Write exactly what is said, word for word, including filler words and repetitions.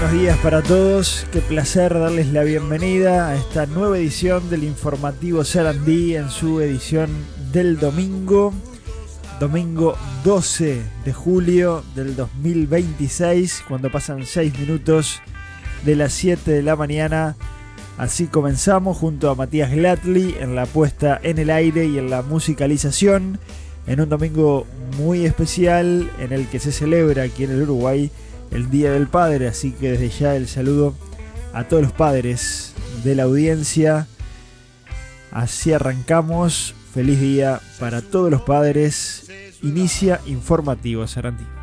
Buenos días para todos, qué placer darles la bienvenida a esta nueva edición del informativo Sarandí en su edición del domingo, domingo doce de julio del dos mil veintiséis, cuando pasan seis minutos de las siete de la mañana. Así comenzamos junto a Matías Glattli en la puesta en el aire y en la musicalización, en un domingo muy especial en el que se celebra aquí en el Uruguay el Día del Padre, así que desde ya el saludo a todos los padres de la audiencia. Así arrancamos, feliz día para todos los padres. Inicia Informativo Sarandí.